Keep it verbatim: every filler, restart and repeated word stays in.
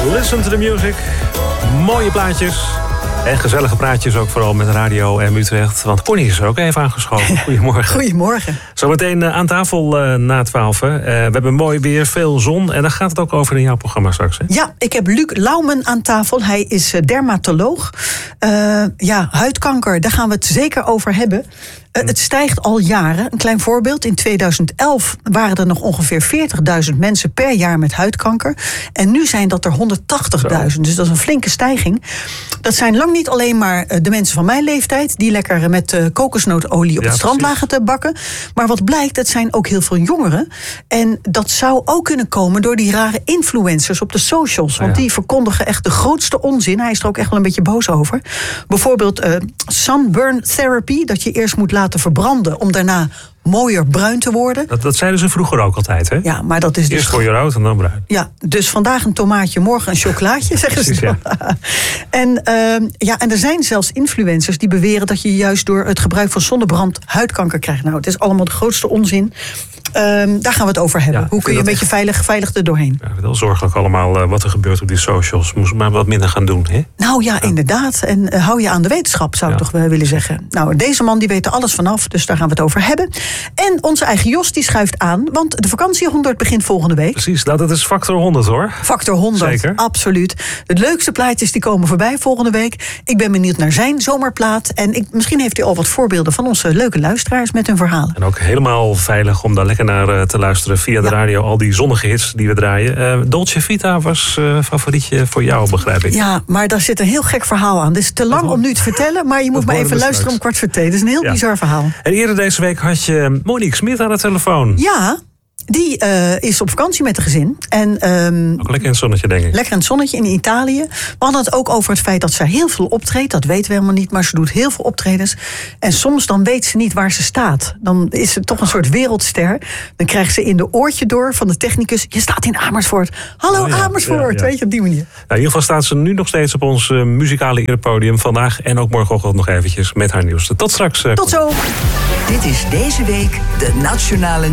Listen to the music. Mooie plaatjes. En gezellige praatjes ook vooral met Radio M Utrecht. Want Connie is er ook even aangeschoven. Goedemorgen. Goedemorgen. Zometeen aan tafel uh, na twaalf. Uh, we hebben mooi weer, veel zon. En daar gaat het ook over in jouw programma straks. Hè? Ja, ik heb Luc Lauwman aan tafel. Hij is dermatoloog. Uh, ja, huidkanker, daar gaan we het zeker over hebben. Uh, het stijgt al jaren. Een klein voorbeeld. In tweeduizend elf waren er nog ongeveer veertigduizend mensen per jaar met huidkanker. En nu zijn dat er honderdtachtigduizend. Dus dat is een flinke stijging. Dat zijn lang niet alleen maar de mensen van mijn leeftijd die lekker met uh, kokosnootolie op ja, het strand precies. lagen te bakken. Maar wat blijkt, dat zijn ook heel veel jongeren. En dat zou ook kunnen komen door die rare influencers op de socials. Want ja. die verkondigen echt de grootste onzin. Hij is er ook echt wel een beetje boos over. Bijvoorbeeld uh, sunburn therapy. Dat je eerst moet laten verbranden om daarna mooier bruin te worden. Dat, dat zeiden ze vroeger ook altijd, hè? Ja, maar dat is dus... Eerst word je rood en dan bruin. Ja, dus vandaag een tomaatje, morgen een chocolaatje, zeggen ze dan. Ja. En, uh, ja, en er zijn zelfs influencers die beweren dat je juist door het gebruik van zonnebrand huidkanker krijgt. Nou, het is allemaal de grootste onzin. Um, daar gaan we het over hebben. Ja, Hoe kun je een beetje echt... veilig, veilig er doorheen? Ja, wel zorgelijk allemaal uh, wat er gebeurt op die socials. Moest maar wat minder gaan doen, hè? Nou ja, ja. inderdaad. En uh, hou je aan de wetenschap, zou ik ja. toch uh, willen zeggen. Nou, deze man die weet er alles vanaf, dus daar gaan we het over hebben. En onze eigen Jos die schuift aan, want de vakantie honderd begint volgende week. Precies, nou, dat is factor honderd, hoor. Factor honderd, zeker. Absoluut. De leukste plaatjes die komen voorbij volgende week. Ik ben benieuwd naar zijn zomerplaat. En ik, misschien heeft hij al wat voorbeelden van onze leuke luisteraars met hun verhalen. En ook helemaal veilig om daar lekker naar uh, te luisteren via de ja. radio. Al die zonnige hits die we draaien. Uh, Dolce Vita was uh, favorietje voor jou, begrijp ik. Ja, maar daar zit een heel gek verhaal aan. Het is te lang dat om nu te vertellen, maar je moet maar even luisteren straks. Om kwart voor twee. Dat is een heel ja. bizar verhaal. En eerder deze week had je Monique Smit aan de telefoon. Ja. Die uh, is op vakantie met een gezin. En, um, ook lekker in het zonnetje, denk ik. Lekker in het zonnetje in Italië. We hadden het ook over het feit dat ze heel veel optreedt. Dat weten we helemaal niet, maar ze doet heel veel optredens. En soms dan weet ze niet waar ze staat. Dan is ze toch een soort wereldster. Dan krijgt ze in de oortje door van de technicus. Je staat in Amersfoort. Hallo oh ja, Amersfoort. Ja, ja. Weet je, op die manier. Nou, in ieder geval staat ze nu nog steeds op ons uh, muzikale erepodium. Vandaag en ook morgenochtend nog eventjes met haar nieuwste. Tot straks. Uh, Tot zo. Dit is deze week de Nationale